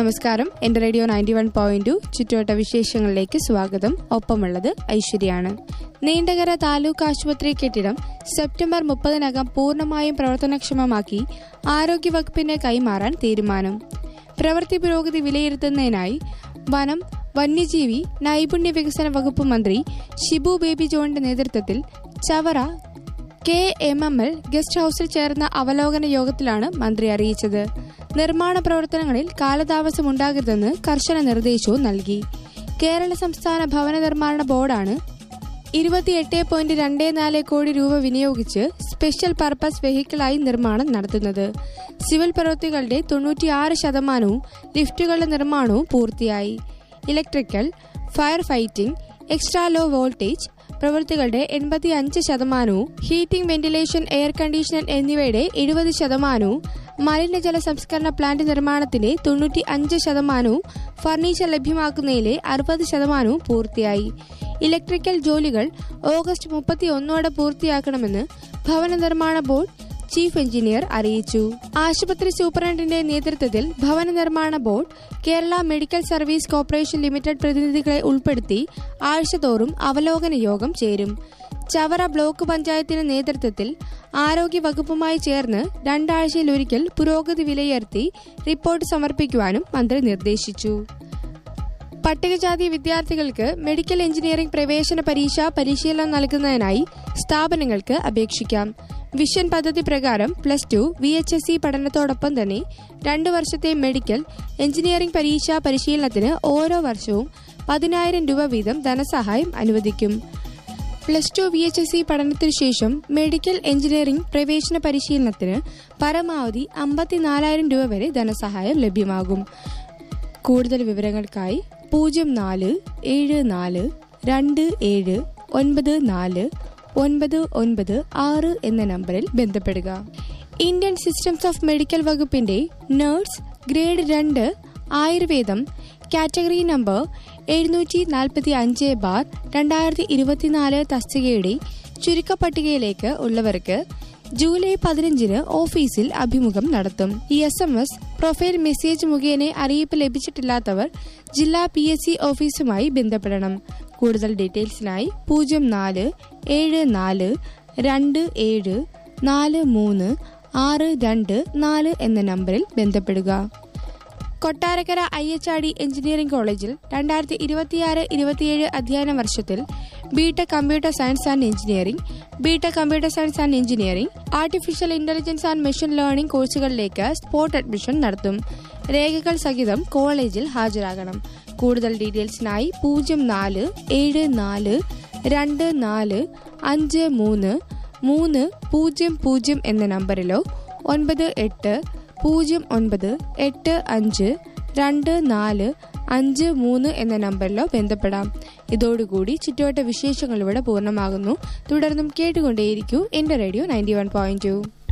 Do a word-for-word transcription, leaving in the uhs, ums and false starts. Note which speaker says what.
Speaker 1: നമസ്കാരം. എന്റെ radio ninety one point two ചുറ്റുവട്ട വിശേഷങ്ങളിലേക്ക് സ്വാഗതം. ഒപ്പമുള്ളത് ഐശ്വര്യാണ്. നീണ്ടകര താലൂക്ക് ആശുപത്രി കെട്ടിടം സെപ്റ്റംബർ മുപ്പതിനകം പൂർണ്ണമായും പ്രവർത്തനക്ഷമമാക്കി ആരോഗ്യവകുപ്പിന് കൈമാറാൻ തീരുമാനം. പ്രവൃത്തി പുരോഗതി വിലയിരുത്തുന്നതിനായി വനം, വന്യജീവി, നൈപുണ്യ വികസന വകുപ്പ് മന്ത്രി ഷിബു ബേബി ജോണിന്റെ നേതൃത്വത്തിൽ Chavara K M M L guest ഹൌസിൽ ചേർന്ന അവലോകന യോഗത്തിലാണ് മന്ത്രി അറിയിച്ചത്. നിർമ്മാണ പ്രവർത്തനങ്ങളിൽ കാലതാമസമുണ്ടാകരുതെന്ന് കർശന നിർദ്ദേശവും നൽകി. കേരള സംസ്ഥാന ഭവന നിർമ്മാണ ബോർഡാണ് ഇരുപത്തിയെട്ട് പോയിന്റ് രണ്ട് നാല് കോടി രൂപ വിനിയോഗിച്ച് സ്പെഷ്യൽ പർപ്പസ് വെഹിക്കിളായി നിർമ്മാണം നടത്തുന്നത്. സിവിൽ പ്രവൃത്തികളുടെ തൊണ്ണൂറ്റിയാറ് ശതമാനവും ലിഫ്റ്റുകളുടെ നിർമ്മാണവും പൂർത്തിയായി. Electrical, fire fighting, extra low voltage പ്രവൃത്തികളുടെ എൺപത്തി അഞ്ച് ശതമാനവും ഹീറ്റിംഗ്, വെന്റിലേഷൻ, എയർ കണ്ടീഷണർ എന്നിവയുടെ എഴുപത് ശതമാനവും മലിനജല സംസ്കരണ പ്ലാന്റ് നിർമ്മാണത്തിന്റെ തൊണ്ണൂറ്റി അഞ്ച് ശതമാനവും ഫർണിച്ചർ ലഭ്യമാക്കുന്നതിലെ അറുപത് ശതമാനവും പൂർത്തിയായി. ഇലക്ട്രിക്കൽ ജോലികൾ ഓഗസ്റ്റ് മുപ്പത്തി ഒന്നോടെ പൂർത്തിയാക്കണമെന്ന് ഭവന നിർമ്മാണ ബോർഡ് ചീഫ് എഞ്ചിനീയർ അറിയിച്ചു. ആശുപത്രി സൂപ്രണ്ടിന്റെ നേതൃത്വത്തിൽ ഭവന നിർമ്മാണ board, Kerala medical service corporation limited പ്രതിനിധികളെ ഉൾപ്പെടുത്തി ആഴ്ചതോറും അവലോകന യോഗം ചേരും. ചവറ ബ്ലോക്ക് പഞ്ചായത്തിന്റെ നേതൃത്വത്തിൽ ആരോഗ്യ വകുപ്പുമായി ചേർന്ന് രണ്ടാഴ്ചയിലൊരിക്കൽ പുരോഗതി വിലയിരുത്തി റിപ്പോർട്ട് സമർപ്പിക്കുവാനും മന്ത്രി നിർദ്ദേശിച്ചു. പട്ടികജാതി വിദ്യാർത്ഥികൾക്ക് മെഡിക്കൽ എഞ്ചിനീയറിംഗ് പ്രവേശന പരീക്ഷ പരിശീലനം നൽകുന്നതിനായി സ്ഥാപനങ്ങൾക്ക് അപേക്ഷിക്കാം. വിഷൻ പദ്ധതി പ്രകാരം plus two, V H S C പഠനത്തോടൊപ്പം തന്നെ രണ്ടു വർഷത്തെ മെഡിക്കൽ എഞ്ചിനീയറിംഗ് പരീക്ഷാ പരിശീലനത്തിന് ഓരോ വർഷവും പതിനായിരം രൂപ വീതം ധനസഹായം അനുവദിക്കും. Plus two, V H S C പഠനത്തിനു ശേഷം മെഡിക്കൽ എഞ്ചിനീയറിംഗ് പ്രവേശന പരിശീലനത്തിന് പരമാവധി അമ്പത്തിനാലായിരം രൂപ വരെ ധനസഹായം ലഭ്യമാകും. കൂടുതൽ വിവരങ്ങൾക്കായി പൂജ്യം നാല് ഏഴ് നാല് രണ്ട് ഏഴ് ഒൻപത് നാല് ഒൻപത് ഒൻപത് ആറ് എന്ന നമ്പറിൽ ബന്ധപ്പെടുക. ഇന്ത്യൻ സിസ്റ്റംസ് ഓഫ് മെഡിക്കൽ വകുപ്പിന്റെ നഴ്സ് ഗ്രേഡ് രണ്ട് ആയുർവേദം കാറ്റഗറി നമ്പർ എഴുന്നൂറ്റി നാൽപ്പത്തി അഞ്ച് ബാർ രണ്ടായിരത്തി ഇരുപത്തിനാല് തസ്തികയുടെ ചുരുക്കപ്പട്ടികയിലേക്ക് ഉള്ളവർക്ക് ജൂലൈ പതിനഞ്ചിന് ഓഫീസിൽ അഭിമുഖം നടത്തും. ഈ S M S profile message മുഖേന അറിയിപ്പ് ലഭിച്ചിട്ടില്ലാത്തവർ ജില്ലാ പി എസ് സി ഓഫീസുമായി ബന്ധപ്പെടണം. കൂടുതൽ ഡീറ്റെയിൽസിനായി പൂജ്യം നാല് ഏഴ് നാല് രണ്ട് ഏഴ് നാല് മൂന്ന് ആറ് രണ്ട് നാല് എന്ന നമ്പറിൽ ബന്ധപ്പെടുക. Kottarakkara I H R D engineering കോളേജിൽ രണ്ടായിരത്തി ഇരുപത്തിയാറ് ഇരുപത്തിയേഴ് അധ്യയന വർഷത്തിൽ BTech computer science and engineering, BTech computer science and engineering, artificial intelligence and machine learning കോഴ്സുകളിലേക്ക് സ്പോട്ട് അഡ്മിഷൻ നടത്തും. രേഖകൾ സഹിതം കോളേജിൽ ഹാജരാകണം. കൂടുതൽ ഡീറ്റെയിൽസിനായി പൂജ്യം നാല് ഏഴ് നാല് രണ്ട് നാല് അഞ്ച് മൂന്ന് മൂന്ന് പൂജ്യം പൂജ്യം എന്ന നമ്പറിലോ ഒൻപത് എട്ട് പൂജ്യം ഒൻപത് എട്ട് അഞ്ച് രണ്ട് നാല് അഞ്ച് മൂന്ന് എന്ന നമ്പറിലോ ബന്ധപ്പെടാം. ഇതോടുകൂടി ചുറ്റുവട്ട വിശേഷങ്ങൾ ഇവിടെ പൂർണ്ണമാകുന്നു. തുടർന്നും കേട്ടുകൊണ്ടേയിരിക്കൂ എന്റെ radio ninety one point two.